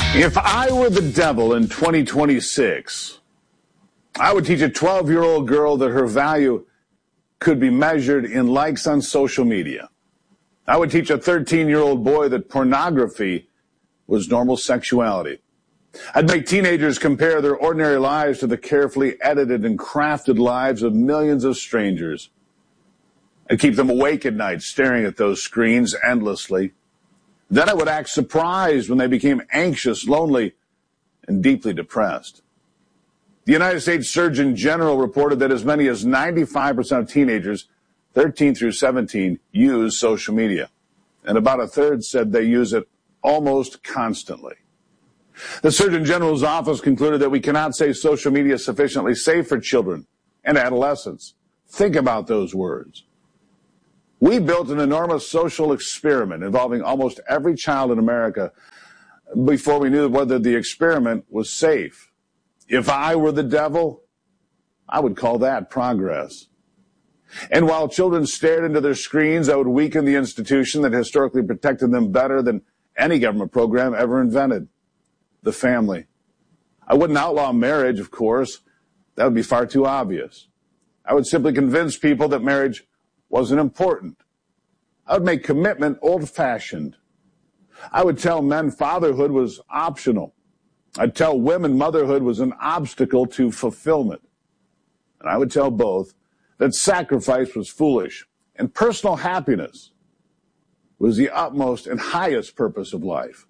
If I were the devil in 2026, I would teach a 12-year-old girl that her value could be measured in likes on social media. I would teach a 13-year-old boy that pornography was normal sexuality. I'd make teenagers compare their ordinary lives to the carefully edited and crafted lives of millions of strangers. I'd keep them awake at night staring at those screens endlessly. Then I would act surprised when they became anxious, lonely, and deeply depressed. The United States Surgeon General reported that as many as 95% of teenagers, 13 through 17, use social media, and about a third said they use it almost constantly. The Surgeon General's office concluded that we cannot say social media is sufficiently safe for children and adolescents. Think about those words. We built an enormous social experiment involving almost every child in America before we knew whether the experiment was safe. If I were the devil, I would call that progress. And while children stared into their screens, I would weaken the institution that historically protected them better than any government program ever invented, the family. I wouldn't outlaw marriage, of course. That would be far too obvious. I would simply convince people that marriage wasn't important. I would make commitment old-fashioned. I would tell men fatherhood was optional. I'd tell women motherhood was an obstacle to fulfillment. And I would tell both that sacrifice was foolish and personal happiness was the utmost and highest purpose of life.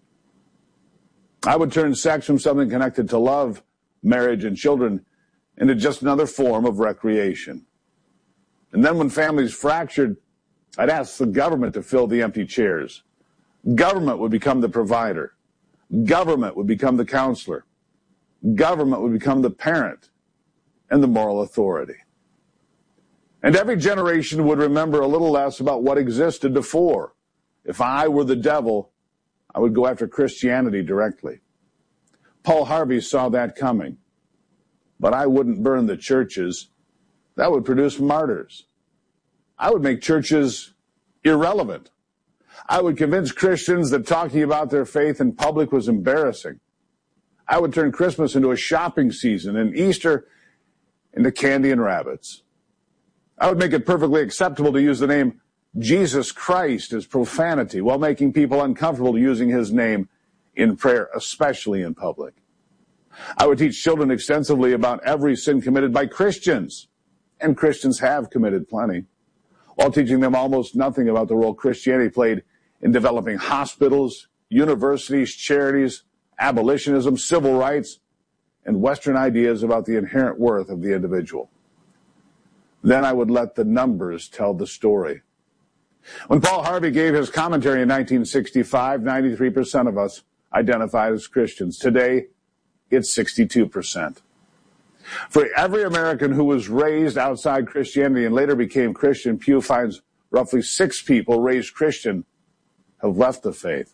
I would turn sex from something connected to love, marriage, and children into just another form of recreation. And then when families fractured, I'd ask the government to fill the empty chairs. Government would become the provider. Government would become the counselor. Government would become the parent and the moral authority. And every generation would remember a little less about what existed before. If I were the devil, I would go after Christianity directly. Paul Harvey saw that coming. But I wouldn't burn the churches. That would produce martyrs. I would make churches irrelevant. I would convince Christians that talking about their faith in public was embarrassing. I would turn Christmas into a shopping season and Easter into candy and rabbits. I would make it perfectly acceptable to use the name Jesus Christ as profanity while making people uncomfortable using his name in prayer, especially in public. I would teach children extensively about every sin committed by Christians, and Christians have committed plenty, while teaching them almost nothing about the role Christianity played in developing hospitals, universities, charities, abolitionism, civil rights, and Western ideas about the inherent worth of the individual. Then I would let the numbers tell the story. When Paul Harvey gave his commentary in 1965, 93% of us identified as Christians. Today, it's 62%. For every American who was raised outside Christianity and later became Christian, Pew finds roughly 6 people raised Christian have left the faith.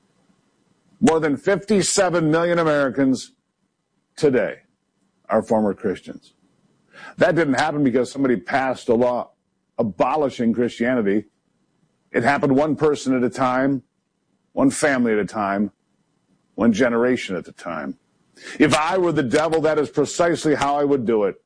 More than 57 million Americans today are former Christians. That didn't happen because somebody passed a law abolishing Christianity. It happened one person at a time, one family at a time, one generation at a time. If I were the devil, that is precisely how I would do it.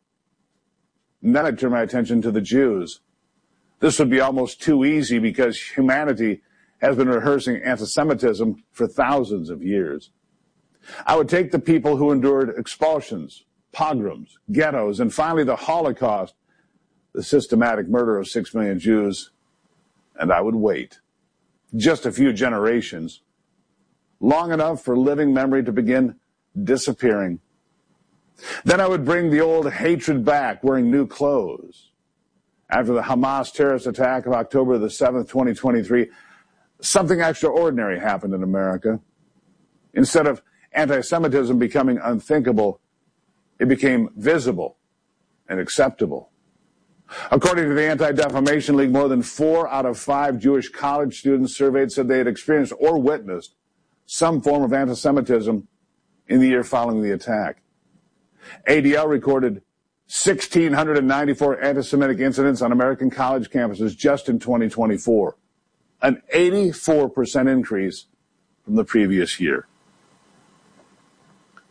And then I'd turn my attention to the Jews. This would be almost too easy because humanity has been rehearsing anti-Semitism for thousands of years. I would take the people who endured expulsions, pogroms, ghettos, and finally the Holocaust, the systematic murder of 6 million Jews, and I would wait just a few generations, long enough for living memory to begin disappearing. Then I would bring the old hatred back, wearing new clothes. After the Hamas terrorist attack of October the 7th, 2023, something extraordinary happened in America. Instead of anti-Semitism becoming unthinkable, it became visible and acceptable. According to the Anti-Defamation League, more than 4 out of 5 Jewish college students surveyed said they had experienced or witnessed some form of anti-Semitism in the year following the attack. ADL recorded 1,694 anti-Semitic incidents on American college campuses just in 2024, an 84% increase from the previous year.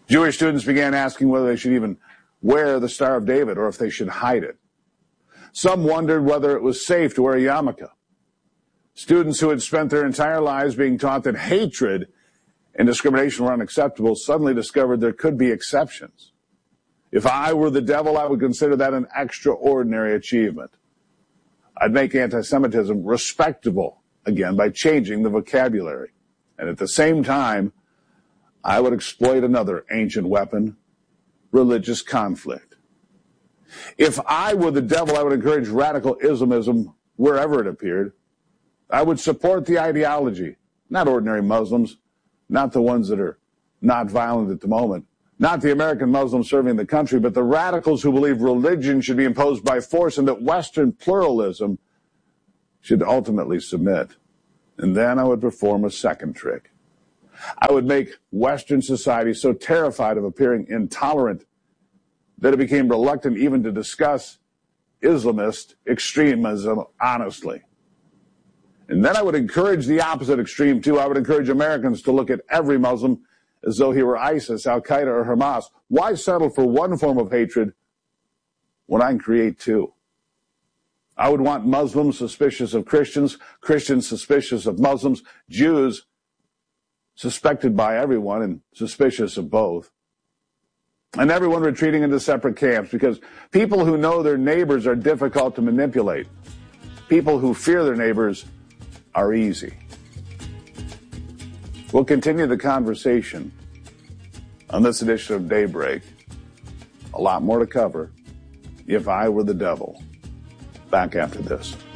Jewish students began asking whether they should even wear the Star of David or if they should hide it. Some wondered whether it was safe to wear a yarmulke. Students who had spent their entire lives being taught that hatred and discrimination were unacceptable suddenly discovered there could be exceptions. If I were the devil, I would consider that an extraordinary achievement. I'd make anti-Semitism respectable again by changing the vocabulary. And at the same time, I would exploit another ancient weapon, religious conflict. If I were the devil, I would encourage radical Islamism wherever it appeared. I would support the ideology, not ordinary Muslims, not the ones that are not violent at the moment, not the American Muslims serving the country, but the radicals who believe religion should be imposed by force and that Western pluralism should ultimately submit. And then I would perform a second trick. I would make Western society so terrified of appearing intolerant that it became reluctant even to discuss Islamist extremism honestly. And then I would encourage the opposite extreme too. I would encourage Americans to look at every Muslim as though he were ISIS, Al-Qaeda, or Hamas. Why settle for one form of hatred when I can create two? I would want Muslims suspicious of Christians, Christians suspicious of Muslims, Jews suspected by everyone and suspicious of both, and everyone retreating into separate camps, because people who know their neighbors are difficult to manipulate. People who fear their neighbors are easy. We'll continue the conversation on this edition of Daybreak. A lot more to cover. If I were the devil. Back after this.